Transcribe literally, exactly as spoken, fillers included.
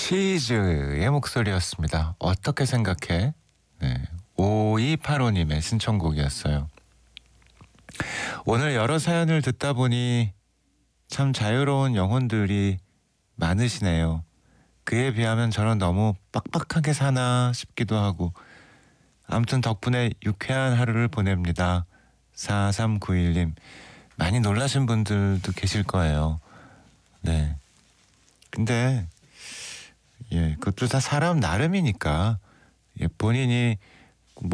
치즈의 목소리였습니다. 어떻게 생각해? 네, 오이팔오님의 신청곡이었어요. 오늘 여러 사연을 듣다 보니 참 자유로운 영혼들이 많으시네요. 그에 비하면 저는 너무 빡빡하게 사나 싶기도 하고, 아무튼 덕분에 유쾌한 하루를 보냅니다. 사삼구일님, 많이 놀라신 분들도 계실 거예요. 네. 근데 예, 그것도 다 사람 나름이니까, 예, 본인이